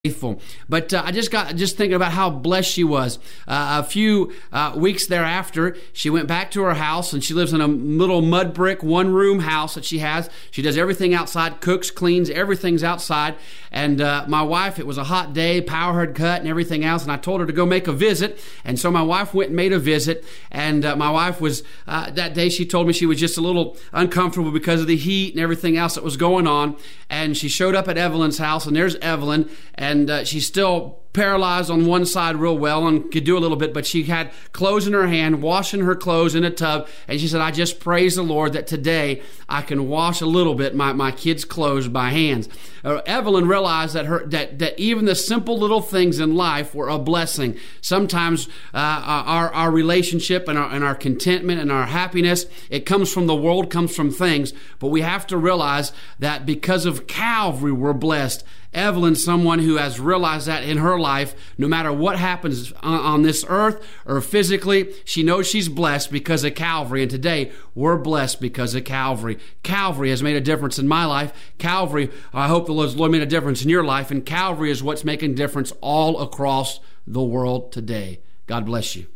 faithful. But I just thinking about how blessed she was. A few weeks thereafter, she went back to her house, and she lives in a little mud brick one-room house that she has. She does everything outside, cooks, cleans, everything's outside. And my wife, it was a hot day, power had cut and everything else, and I told her to go make a visit. And so my wife went and made a visit, and my wife was, that day she told me she was just a little uncomfortable because of the heat and everything else that was going on. And she showed up at Evelyn's house, and there's Evelyn, and she's still paralyzed on one side real well and could do a little bit, but she had clothes in her hand, washing her clothes in a tub, and she said, I just praise the Lord that today I can wash a little bit my kids' clothes by hands. Evelyn realized that even the simple little things in life were a blessing. Sometimes our relationship and our contentment and our happiness, it comes from the world, comes from things, but we have to realize that because of Calvary, we're blessed. Evelyn's someone who has realized that in her life, no matter what happens on this earth or physically, she knows she's blessed because of Calvary. And today, we're blessed because of Calvary. Calvary has made a difference in my life. Calvary, I hope the Lord made a difference in your life. And Calvary is what's making a difference all across the world today. God bless you.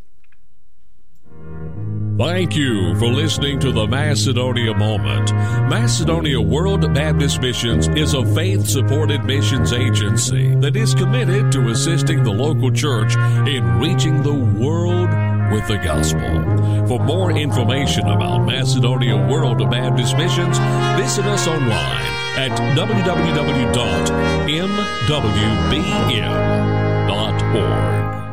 Thank you for listening to the Macedonia Moment. Macedonia World Baptist Missions is a faith-supported missions agency that is committed to assisting the local church in reaching the world with the gospel. For more information about Macedonia World Baptist Missions, visit us online at www.mwbm.org.